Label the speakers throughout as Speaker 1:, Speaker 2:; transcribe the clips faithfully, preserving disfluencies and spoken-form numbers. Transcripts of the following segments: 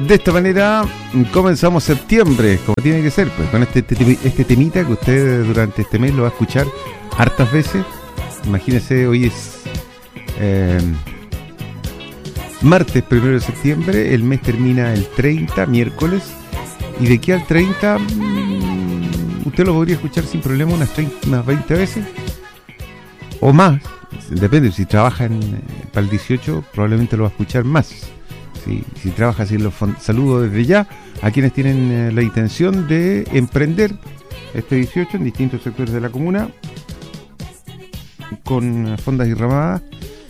Speaker 1: De esta manera comenzamos septiembre, como tiene que ser, pues con este, este, este temita que usted durante este mes lo va a escuchar hartas veces. Imagínese, hoy es eh, martes primero de septiembre, el mes termina el treinta, miércoles, y de aquí al treinta mmm, usted lo podría escuchar sin problema unas, treinta, unas veinte veces o más, depende, si trabaja en, eh, para el dieciocho probablemente lo va a escuchar más. Si, si trabaja así, los saludo desde ya a quienes tienen eh, la intención de emprender este dieciocho en distintos sectores de la comuna con fondas y ramadas.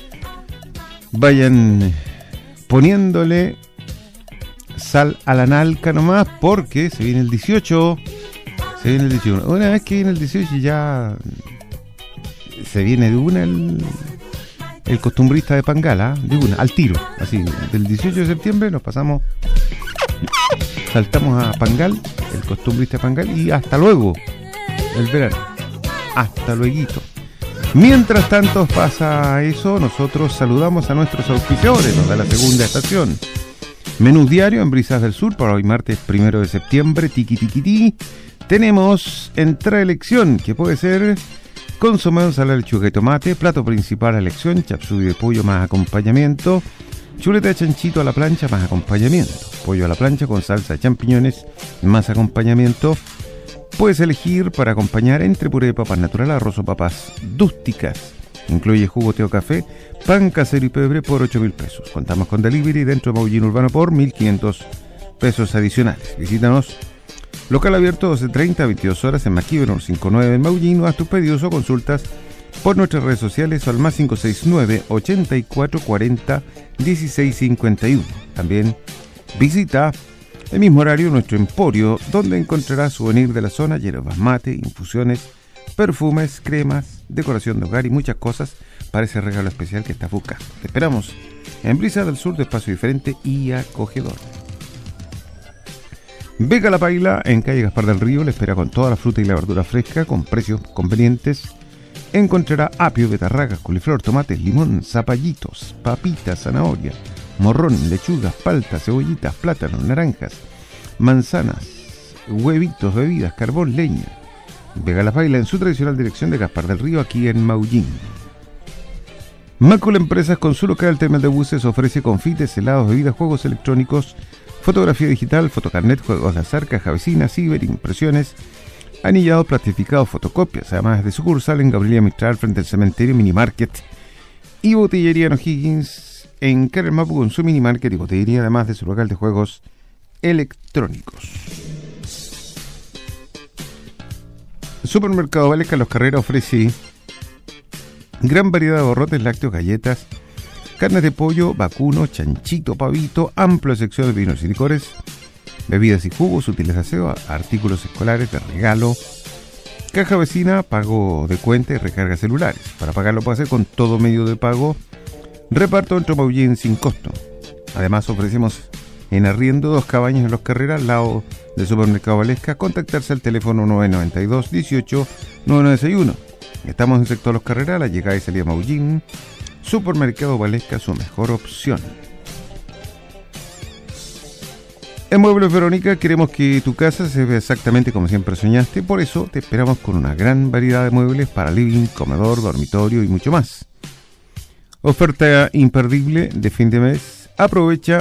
Speaker 1: Vayan poniéndole sal a la nalca nomás, porque se viene el dieciocho, se viene el dieciocho. Una vez que viene el dieciocho ya se viene de una el... el costumbrista de Pangala, de una, al tiro, así, del dieciocho de septiembre nos pasamos, saltamos a Pangal, el costumbrista de Pangal, y hasta luego, el verano, hasta lueguito. Mientras tanto pasa eso, nosotros saludamos a nuestros auspiciadores, nos da la segunda estación. Menú diario en Brisas del Sur, para hoy martes primero de septiembre, tiqui tiqui ti. Tenemos entrada elección, que puede ser consomé, ensalada, lechuga y tomate, plato principal a elección, chapsui de pollo más acompañamiento, chuleta de chanchito a la plancha más acompañamiento, pollo a la plancha con salsa de champiñones más acompañamiento. Puedes elegir para acompañar entre puré de papas natural, arroz o papas dústicas. Incluye jugo, té o café, pan casero y pebre por ocho mil pesos. Contamos con delivery dentro de Maullín Urbano por mil quinientos pesos adicionales. Visítanos. Local abierto doce treinta a veintidós horas en Maquíbero cincuenta y nueve en Maullín. Haz tus pedidos o consultas por nuestras redes sociales o al más cinco seis nueve, ochenta y cuatro cuarenta, dieciséis cincuenta y uno. También visita el mismo horario nuestro emporio, donde encontrarás souvenir de la zona, hierbas mate, infusiones, perfumes, cremas, decoración de hogar y muchas cosas para ese regalo especial que estás buscando. Te esperamos en Brisa del Sur, de espacio diferente y acogedor. Vega La Paila, en calle Gaspar del Río, le espera con toda la fruta y la verdura fresca, con precios convenientes. Encontrará apio, betarragas, coliflor, tomates, limón, zapallitos, papitas, zanahoria, morrón, lechugas, paltas, cebollitas, plátanos, naranjas, manzanas, huevitos, bebidas, carbón, leña. Vega La Paila en su tradicional dirección de Gaspar del Río, aquí en Maullín. Mácula Empresas, con su local terminal de buses, ofrece confites, helados, bebidas, juegos electrónicos, fotografía digital, fotocarnet, juegos de azar, caja vecina, ciber, impresiones, anillado, plastificado, fotocopias. Además de sucursal en Gabriela Mistral, frente al cementerio, minimarket y botillería en O'Higgins, en Carrel Mapu, con su minimarket y botillería, además de su local de juegos electrónicos. Supermercado Valesca Los Carreras ofrece gran variedad de borrotes, lácteos, galletas, carnes de pollo, vacuno, chanchito, pavito, amplia sección de vinos y licores, bebidas y jugos, útiles de aseo, artículos escolares de regalo, caja vecina, pago de cuenta y recarga celulares. Para pagarlo puede hacer con todo medio de pago, reparto entre Maullín sin costo. Además ofrecemos en arriendo dos cabañas en Los Carreras, al lado del Supermercado Valesca. Contactarse al teléfono nueve nueve dos, dieciocho, nueve nueve seis uno. Estamos en el sector Los Carreras, la llegada y salida de Maullín. Supermercado Valesca, su mejor opción. En Muebles Verónica queremos que tu casa se vea exactamente como siempre soñaste, por eso te esperamos con una gran variedad de muebles para living, comedor, dormitorio y mucho más. Oferta imperdible de fin de mes. Aprovecha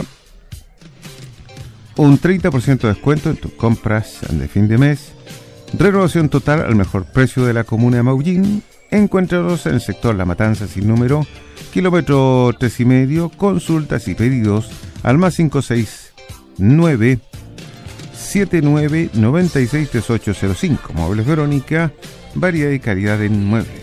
Speaker 1: un treinta por ciento de descuento en tus compras de fin de mes. Renovación total al mejor precio de la comuna de Maullín. Encuéntranos en el sector La Matanza sin número, kilómetro tres y medio. Consultas y pedidos al más cinco seis nueve, siete nueve, nueve seis, tres ocho cero cinco. Muebles Verónica, variedad y calidad en muebles.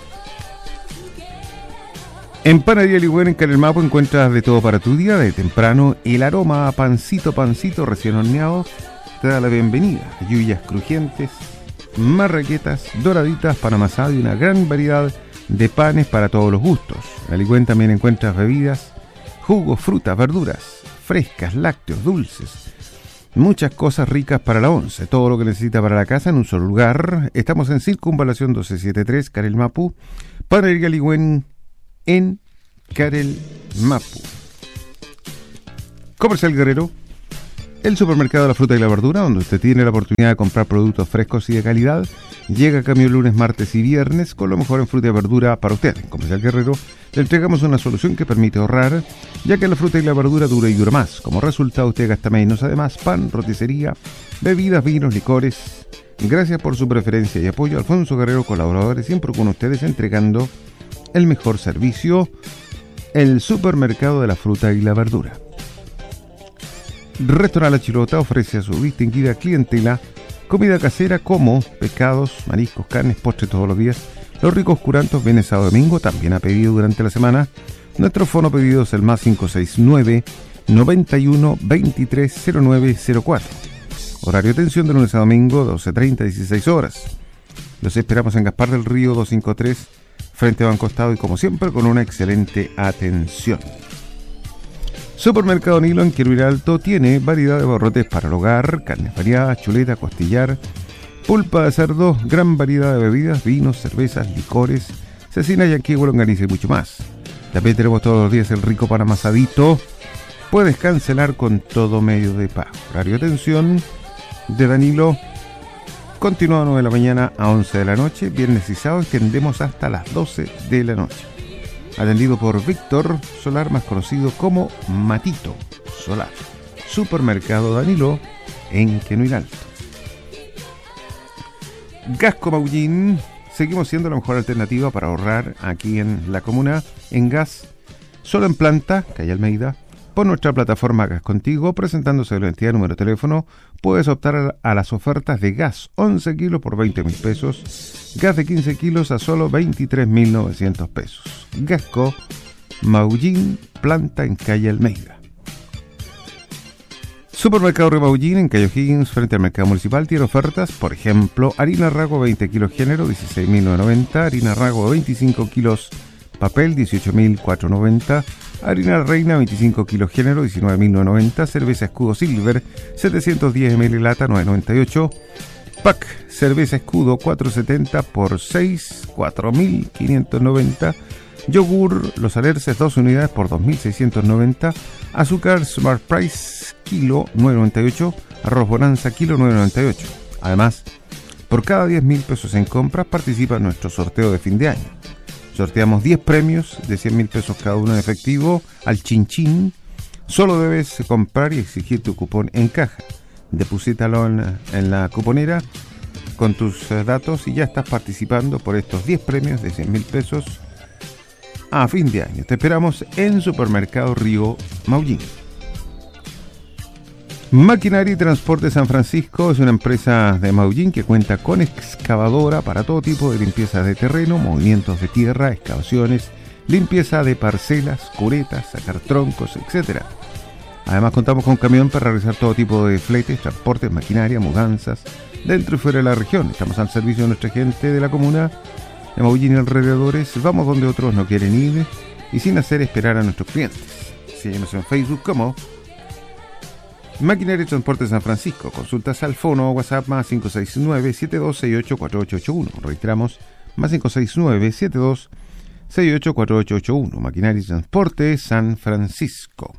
Speaker 1: En Panadería Ligüen, en Carrel Mapu, encuentras de todo para tu día. De temprano, el aroma a pancito, pancito recién horneado te da la bienvenida. Lluvias crujientes, marraquetas, doraditas, pan amasado y una gran variedad de panes para todos los gustos. En Ligüen también encuentras bebidas, jugos, frutas, verduras frescas, lácteos, dulces, muchas cosas ricas para la once. Todo lo que necesita para la casa en un solo lugar. Estamos en Circunvalación doce setenta y tres, Carrel Mapu. Panadería Ligüen en Carrel Mapu. Comercial Guerrero, El supermercado de la fruta y la verdura, donde usted tiene la oportunidad de comprar productos frescos y de calidad, llega a cambio lunes, martes y viernes con lo mejor en fruta y verdura para usted. En Comercial Guerrero le entregamos una solución que permite ahorrar, ya que la fruta y la verdura dura y dura más. Como resultado, usted gasta menos. Además, pan, roticería, bebidas, vinos, licores. Gracias por su preferencia y apoyo. Alfonso Guerrero, colaboradores, siempre con ustedes entregando el mejor servicio. El supermercado de la fruta y la verdura. Restaurante La Chilota ofrece a su distinguida clientela comida casera como pescados, mariscos, carnes, postres todos los días. Los ricos curantos viene sábado y domingo, también a pedido durante la semana. Nuestro fono pedido es el más cinco seis nueve, noventa y uno, veintitrés, cero nueve cero cuatro. Horario de atención de lunes a domingo, doce treinta, dieciséis horas. Los esperamos en Gaspar del Río doscientos cincuenta y tres, frente a Banco Estado y como siempre con una excelente atención. Supermercado Nilo en Quirubín Alto tiene variedad de barrotes para el hogar, carnes variadas, chuleta, costillar, pulpa de cerdo, gran variedad de bebidas, vinos, cervezas, licores, cecina, yanquí, longaniza y mucho más. También tenemos todos los días el rico pan amasadito. Puedes cancelar con todo medio de pago. Horario de atención de Danilo continúa a nueve de la mañana a once de la noche. Viernes y sábado extendemos hasta las doce de la noche. Atendido por Víctor Solar, más conocido como Matito Solar. Supermercado Danilo en Quirubín Alto. Gasco Maullín. Seguimos siendo la mejor alternativa para ahorrar aquí en la comuna en gas. Solo en planta, calle Almeida. Por nuestra plataforma Gas Contigo, presentándose la entidad número de teléfono, puedes optar a las ofertas de gas once kilos por veinte mil pesos, gas de quince kilos a solo veintitrés mil novecientos pesos. Gasco Maullín, planta en calle Almeida. Supermercado Remaullín en calle O'Higgins, frente al mercado municipal, tiene ofertas, por ejemplo, harina Rago veinte kilos género, dieciséis mil novecientos noventa, harina Rago veinticinco kilos papel, dieciocho mil cuatrocientos noventa, harina Reina veinticinco kilos género, diecinueve mil novecientos noventa, cerveza Escudo Silver setecientos diez mililitros lata, novecientos noventa y ocho, pack cerveza Escudo cuatrocientos setenta por seis, cuatro mil quinientos noventa, yogur Los Alerces dos unidades por dos mil seiscientos noventa, azúcar Smart Price kilo nueve noventa y ocho, arroz Bonanza kilo nueve noventa y ocho. Además, por cada diez mil pesos en compras participa en nuestro sorteo de fin de año. Sorteamos diez premios de cien mil pesos cada uno en efectivo al chinchín. Solo debes comprar y exigir tu cupón en caja. Deposítalo en, en la cuponera con tus eh, datos y ya estás participando por estos diez premios de cien mil pesos a fin de año. Te esperamos en Supermercado Río Maullín. Maquinaria y Transporte San Francisco es una empresa de Maullín que cuenta con excavadora para todo tipo de limpieza de terreno, movimientos de tierra, excavaciones, limpieza de parcelas, curetas, sacar troncos, etcétera. Además contamos con camión para realizar todo tipo de fletes, transportes, maquinaria, mudanzas, dentro y fuera de la región. Estamos al servicio de nuestra gente de la comuna de Maullín y alrededores. Vamos donde otros no quieren ir y sin hacer esperar a nuestros clientes. Síguenos en Facebook como Maquinaria y Transporte San Francisco. Consultas al fono o WhatsApp más cinco seis nueve, siete dos seis ocho, cuatro ocho ocho uno. Registramos más cinco seis nueve, siete dos seis ocho, cuatro ocho ocho uno. Maquinaria y Transporte San Francisco.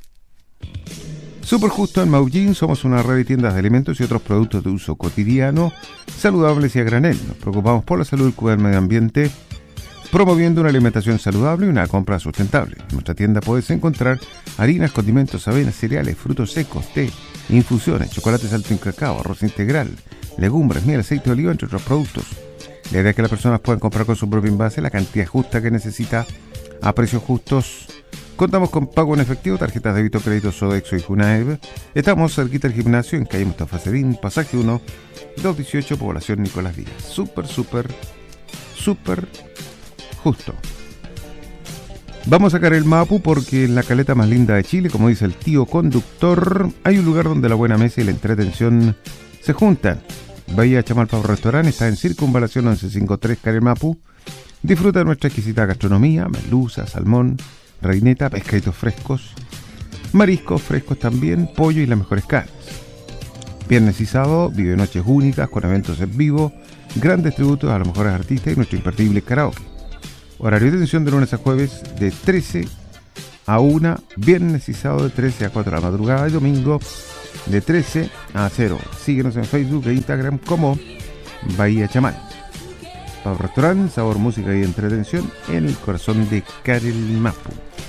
Speaker 1: Super Justo en Maullín somos una red de tiendas de alimentos y otros productos de uso cotidiano, saludables y a granel. Nos preocupamos por la salud y el medio ambiente, promoviendo una alimentación saludable y una compra sustentable. En nuestra tienda puedes encontrar harinas, condimentos, avenas, cereales, frutos secos, té, infusiones, chocolates alto en cacao, arroz integral, legumbres, miel, aceite de oliva, entre otros productos. La idea es que las personas puedan comprar con su propio envase la cantidad justa que necesita a precios justos. Contamos con pago en efectivo, tarjetas de débito, crédito, Sodexo y Junaev. Estamos cerquita del gimnasio en calle Mustafa Sedín, pasaje uno, doscientos dieciocho, población Nicolás Díaz. Súper, súper, súper justo. Vamos a sacar el Mapu porque en la caleta más linda de Chile, como dice el tío conductor, hay un lugar donde la buena mesa y la entretención se juntan. Bahía Chamalpa Restaurante está en Circunvalación once cincuenta y tres, Care Mapu. Disfruta de nuestra exquisita gastronomía, merluza, salmón, reineta, pescaditos frescos, mariscos frescos también, pollo y las mejores carnes. Viernes y sábado vive noches únicas con eventos en vivo, grandes tributos a los mejores artistas y nuestro imperdible karaoke. Horario de atención de lunes a jueves de trece a una, viernes y sábado de trece a cuatro de la madrugada y domingo de trece a cero. Síguenos en Facebook e Instagram como Bahía Chamán. Para restaurante, sabor, música y entretención en el corazón de Carelmapu.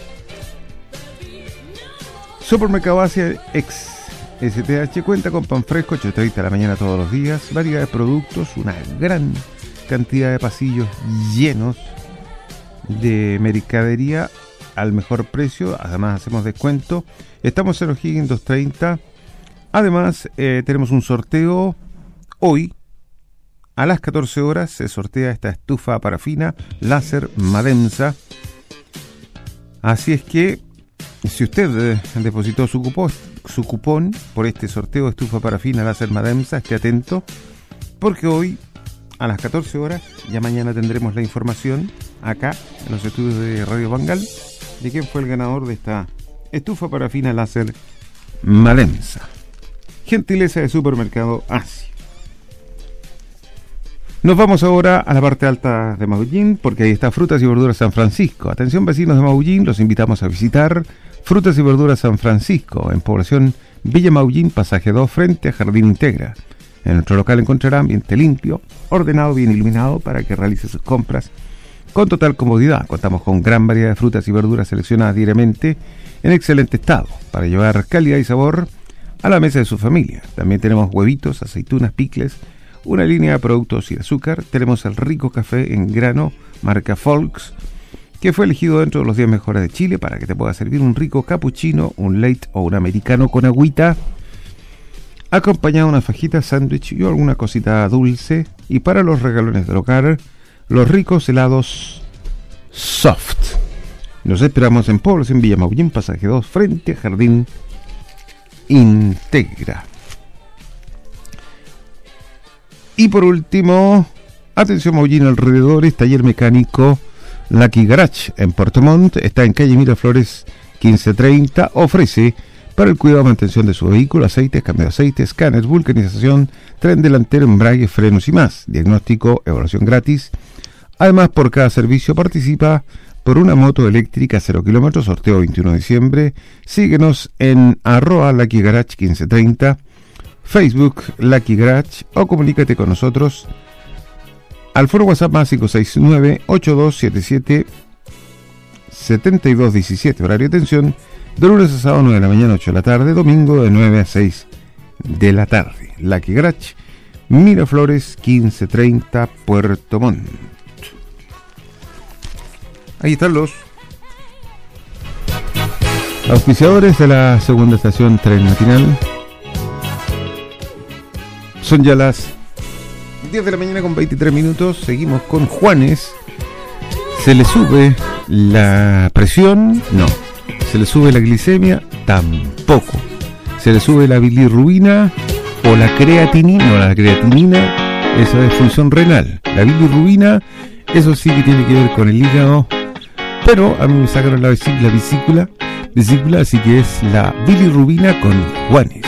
Speaker 1: Supermercado Asia ex S T H cuenta con pan fresco, ocho treinta de la mañana todos los días, variedad de productos, una gran cantidad de pasillos llenos de mercadería al mejor precio. Además hacemos descuento. Estamos en O'Higgins doscientos treinta. Además eh, tenemos un sorteo hoy a las catorce horas. Se sortea esta estufa parafina láser Mademsa. Así es que si usted eh, depositó su cupón, su cupón por este sorteo de estufa parafina láser Mademsa, esté atento, porque hoy a las catorce horas, ya mañana tendremos la información acá en los estudios de Radio Bangal de quién fue el ganador de esta estufa parafina láser Mademsa. Gentileza de Supermercado Asia. Nos vamos ahora a la parte alta de Maullín, porque ahí está Frutas y Verduras San Francisco. Atención vecinos de Maullín, los invitamos a visitar Frutas y Verduras San Francisco, en población Villa Maullín, pasaje dos, frente a Jardín Integra. En nuestro local encontrará ambiente limpio, ordenado, bien iluminado para que realice sus compras con total comodidad. Contamos con gran variedad de frutas y verduras seleccionadas diariamente en excelente estado para llevar calidad y sabor a la mesa de su familia. También tenemos huevitos, aceitunas, picles, una línea de productos y azúcar. Tenemos el rico café en grano marca Folks, que fue elegido dentro de los diez mejores de Chile para que te pueda servir un rico cappuccino, un late o un americano con agüita, acompañado de una fajita, sándwich y alguna cosita dulce. Y para los regalones del hogar, los ricos helados soft. Nos esperamos en Población Villa Maullín, pasaje dos, frente a Jardín Integra. Y por último, atención Maullín alrededores, taller mecánico Lucky Garage en Puerto Montt, está en calle Miraflores quince treinta, ofrece para el cuidado y mantención de su vehículo, aceites, cambio de aceite, escáner, vulcanización, tren delantero, embrague, frenos y más. Diagnóstico, evaluación gratis. Además, por cada servicio participa por una moto eléctrica cero kilómetros, sorteo veintiuno de diciembre. Síguenos en arroba Lucky Garage quince treinta, Facebook Lucky Garage, o comunícate con nosotros al foro WhatsApp más cinco seis nueve, ocho dos siete siete, siete dos uno siete. Horario de atención de lunes a sábado nueve de la mañana, ocho de la tarde, domingo de nueve a seis de la tarde. Lucky Garage, Miraflores quince treinta, Puerto Montt. Ahí están los auspiciadores de la segunda estación Tren Matinal. Son ya las diez de la mañana con veintitrés minutos. Seguimos con Juanes. ¿Se le sube la presión? No. ¿Se le sube la glicemia? Tampoco. ¿Se le sube la bilirrubina o la creatinina? No, la creatinina, eso es función renal. La bilirrubina, eso sí que tiene que ver con el hígado. Pero a mí me sacaron la vesícula, vesícula, vesícula, así que es la bilirrubina con Juanes.